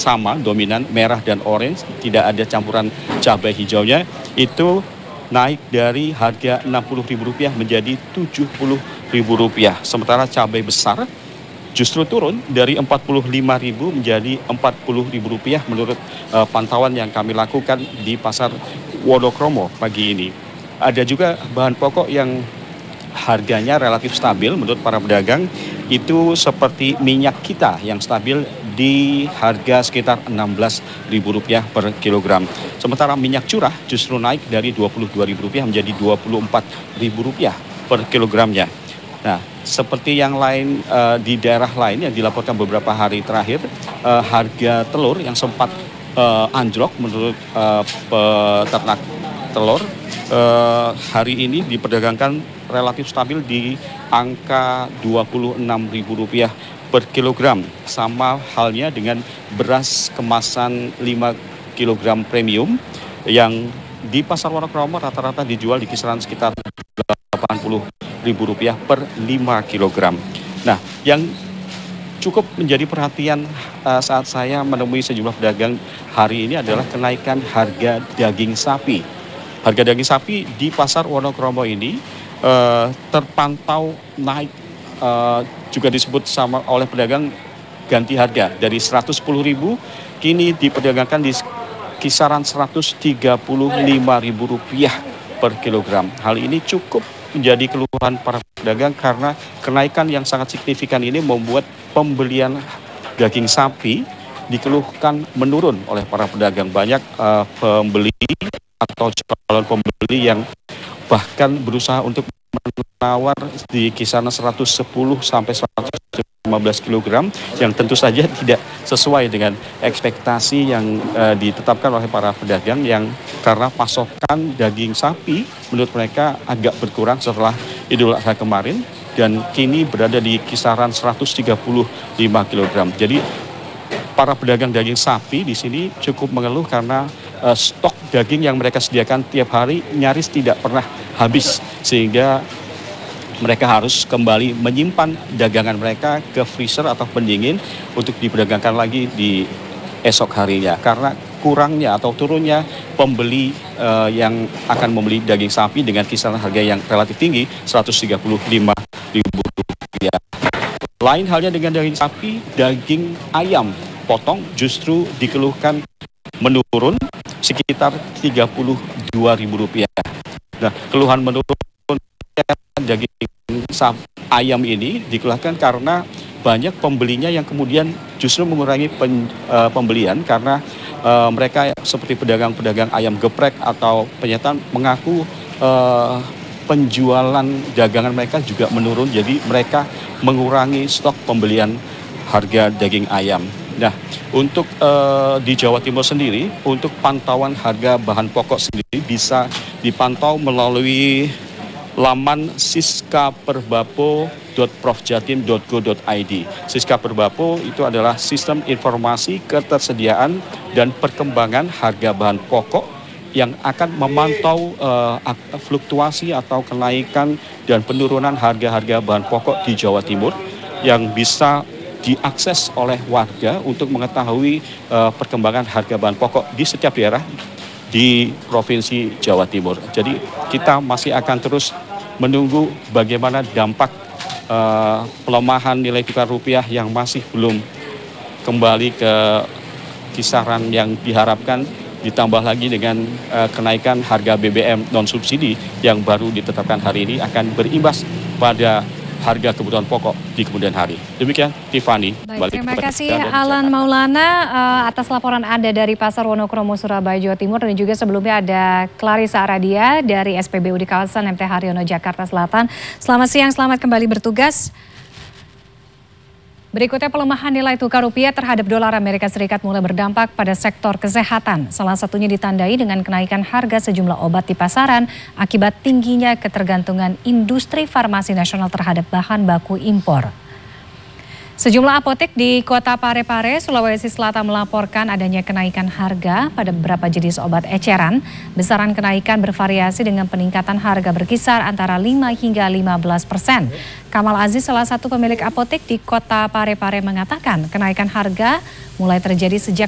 sama dominan merah dan orange, tidak ada campuran cabai hijaunya, itu naik dari harga Rp60.000 menjadi Rp70.000. Sementara cabai besar justru turun dari Rp45.000 menjadi Rp40.000 menurut pantauan yang kami lakukan di pasar Wonokromo pagi ini. Ada juga bahan pokok yang harganya relatif stabil menurut para pedagang, itu seperti minyak kita yang stabil di harga sekitar Rp16.000 per kilogram. Sementara minyak curah justru naik dari Rp22.000 menjadi Rp24.000 per kilogramnya. Nah, seperti yang lain di daerah lain yang dilaporkan beberapa hari terakhir, harga telur yang sempat anjlok menurut peternak telur hari ini diperdagangkan relatif stabil di angka Rp26.000 per kilogram. Sama halnya dengan beras kemasan 5 kg premium yang di pasar Wonokromo rata-rata dijual di kisaran sekitar Rp80.000 per 5 kg. Nah, yang cukup menjadi perhatian saat saya menemui sejumlah pedagang hari ini adalah kenaikan harga daging sapi. Harga daging sapi di pasar Wonokromo ini terpantau naik, juga disebut sama oleh pedagang ganti harga dari Rp110.000 kini diperdagangkan di kisaran Rp135.000 per kilogram. Hal ini cukup menjadi keluhan para pedagang karena kenaikan yang sangat signifikan ini membuat pembelian daging sapi dikeluhkan menurun oleh para pedagang. Banyak pembeli atau calon pembeli yang bahkan berusaha untuk menawar di kisaran 110 sampai 115 kg yang tentu saja tidak sesuai dengan ekspektasi yang ditetapkan oleh para pedagang, yang karena pasokan daging sapi menurut mereka agak berkurang setelah Idul Adha kemarin dan kini berada di kisaran 135 kg. Jadi para pedagang daging sapi di sini cukup mengeluh karena stok daging yang mereka sediakan tiap hari nyaris tidak pernah habis, sehingga mereka harus kembali menyimpan dagangan mereka ke freezer atau pendingin untuk diperdagangkan lagi di esok harinya karena kurangnya atau turunnya pembeli yang akan membeli daging sapi dengan kisaran harga yang relatif tinggi Rp135.000. Lain halnya dengan daging sapi, daging ayam potong justru dikeluhkan menurun sekitar Rp32.000. Nah, keluhan menurun daging ayam ini dikeluhkan karena banyak pembelinya yang kemudian justru mengurangi pembelian karena mereka seperti pedagang-pedagang ayam geprek atau penyetan mengaku penjualan dagangan mereka juga menurun, jadi mereka mengurangi stok pembelian harga daging ayam. Nah, untuk di Jawa Timur sendiri, untuk pantauan harga bahan pokok sendiri bisa dipantau melalui laman siskaperbapo.profjatim.go.id. Siska Perbapo itu adalah sistem informasi ketersediaan dan perkembangan harga bahan pokok yang akan memantau fluktuasi atau kenaikan dan penurunan harga-harga bahan pokok di Jawa Timur yang bisa diakses oleh warga untuk mengetahui perkembangan harga bahan pokok di setiap daerah di Provinsi Jawa Timur. Jadi kita masih akan terus menunggu bagaimana dampak pelemahan nilai tukar rupiah yang masih belum kembali ke kisaran yang diharapkan, ditambah lagi dengan kenaikan harga BBM non subsidi yang baru ditetapkan hari ini akan berimbas pada harga kebutuhan pokok di kemudian hari. Demikian, Tiffany. Baik, terima kasih Alan Maulana atas laporan Anda dari Pasar Wonokromo, Surabaya, Jawa Timur. Dan juga sebelumnya ada Clarissa Aradia dari SPBU di kawasan MT Haryono, Jakarta Selatan. Selamat siang, selamat kembali bertugas. Berikutnya, pelemahan nilai tukar rupiah terhadap dolar Amerika Serikat mulai berdampak pada sektor kesehatan. Salah satunya ditandai dengan kenaikan harga sejumlah obat di pasaran akibat tingginya ketergantungan industri farmasi nasional terhadap bahan baku impor. Sejumlah apotek di Kota Parepare, Sulawesi Selatan melaporkan adanya kenaikan harga pada beberapa jenis obat eceran. Besaran kenaikan bervariasi dengan peningkatan harga berkisar antara 5 hingga 15%. Kamal Aziz, salah satu pemilik apotek di Kota Parepare, mengatakan kenaikan harga mulai terjadi sejak